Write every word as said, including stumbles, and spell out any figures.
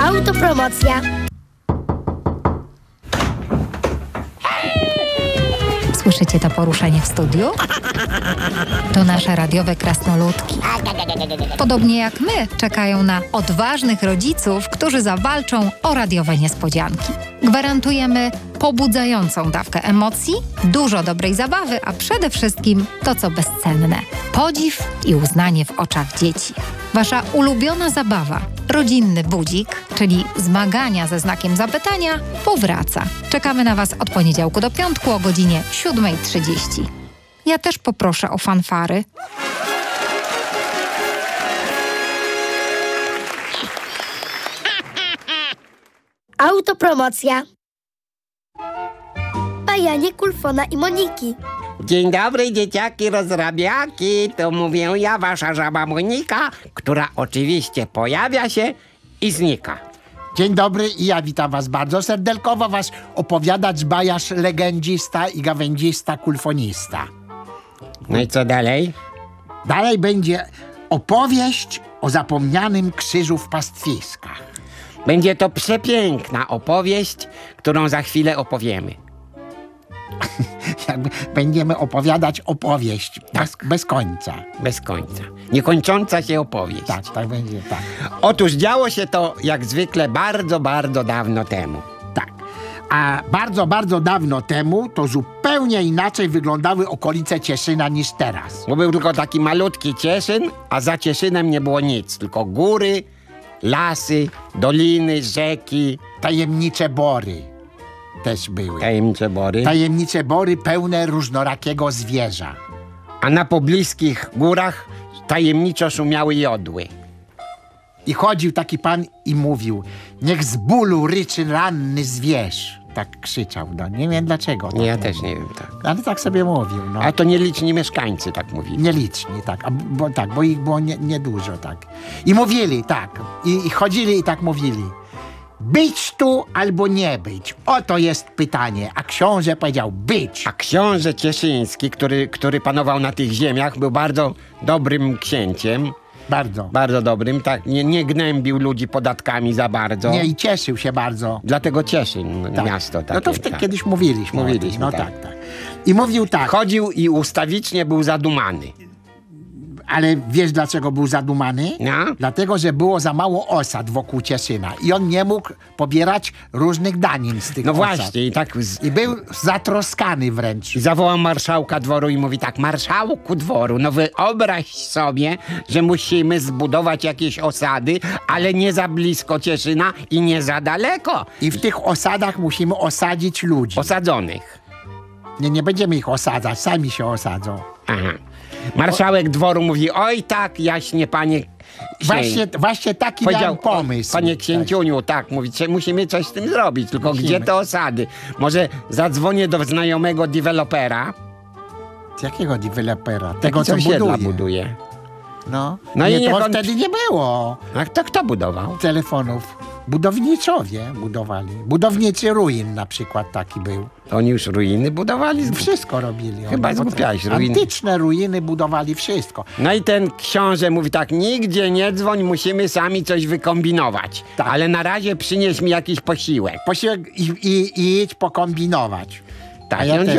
Autopromocja. Słyszycie to poruszenie w studiu? To nasze radiowe krasnoludki. Podobnie jak my, czekają na odważnych rodziców, którzy zawalczą o radiowe niespodzianki. Gwarantujemy pobudzającą dawkę emocji, dużo dobrej zabawy, a przede wszystkim to, co bezcenne. Podziw i uznanie w oczach dzieci. Wasza ulubiona zabawa, rodzinny budzik, czyli zmagania ze znakiem zapytania, powraca. Czekamy na Was od poniedziałku do piątku o godzinie siódma trzydzieści. Ja też poproszę o fanfary. Autopromocja. Pajanie Kulfona i Moniki. Dzień dobry, dzieciaki rozrabiaki, to mówię ja, wasza żaba Monika, która oczywiście pojawia się i znika. Dzień dobry i ja witam was bardzo serdelkowo, was opowiadacz, bajarz, legendzista i gawędzista, kulfonista. No i co dalej? Dalej będzie opowieść o zapomnianym krzyżu w pastwiskach. Będzie to przepiękna opowieść, którą za chwilę opowiemy. Jakby będziemy opowiadać opowieść bez, bez końca. Bez końca. Niekończąca się opowieść. Tak, tak będzie, tak. Otóż działo się to jak zwykle bardzo, bardzo dawno temu. Tak. A bardzo, bardzo dawno temu to zupełnie inaczej wyglądały okolice Cieszyna niż teraz. Bo był tylko taki malutki Cieszyn, a za Cieszynem nie było nic. Tylko góry, lasy, doliny, rzeki. Tajemnicze bory też były. Tajemnicze bory. Tajemnicze bory pełne różnorakiego zwierza. A na pobliskich górach tajemniczo szumiały jodły. I chodził taki pan i mówił: niech z bólu ryczy ranny zwierz. Tak krzyczał, no nie wiem dlaczego. Tak Nie, ja mówił. też nie wiem, tak. Ale tak sobie mówił, no. A to nieliczni mieszkańcy tak mówili. Nieliczni, tak, a, bo, tak, bo ich było niedużo, nie niedużo, tak. I mówili tak, i, i chodzili i tak mówili: być tu albo nie być, oto jest pytanie. A książę powiedział: być. A książę Cieszyński, który, który panował na tych ziemiach, był bardzo dobrym księciem. Bardzo. Bardzo dobrym, tak. Nie, nie gnębił ludzi podatkami za bardzo. Nie, i cieszył się bardzo. Dlatego Cieszyn, Tak. miasto takie. No to wtedy tak. kiedyś mówiliśmy. o tym. Mówiliśmy, No tak. tak, tak. I mówił tak, Chodził i ustawicznie był zadumany. ale wiesz dlaczego był zadumany? No? Dlatego, że było za mało osad wokół Cieszyna i on nie mógł pobierać różnych danin z tych No osad. właśnie, i tak z, I był zatroskany wręcz. I zawołał marszałka dworu i mówi tak: marszałku dworu, no wyobraź sobie, że musimy zbudować jakieś osady, ale nie za blisko Cieszyna i nie za daleko I w tych osadach musimy osadzić ludzi. osadzonych. Nie, nie będziemy ich osadzać, sami się osadzą. Aha. Marszałek dworu mówi: oj tak, jaśnie panie Właśnie, właśnie taki Powiedział: dałem pomysł. panie księciuniu, tak, mówi, "cze- musimy coś z tym zrobić, tylko Musimy. gdzie te osady? Może zadzwonię do znajomego dewelopera, Z jakiego dewelopera? Tego, taki, co osiedla buduje. buduje. No, No i nie, niech to on- wtedy nie było A to kto budował? telefonów. Budowniczowie budowali. Budowniczy ruin na przykład taki był. Oni już ruiny budowali? Wszystko robili. Chyba oni. zgłupiałeś, ruiny. Antyczne ruiny budowali wszystko. No i ten książę mówi tak: nigdzie nie dzwoń, musimy sami coś wykombinować. Tak. Ale na razie przynieś mi jakiś posiłek. Posiłek i, i, i idź pokombinować. Tak, A i ja on też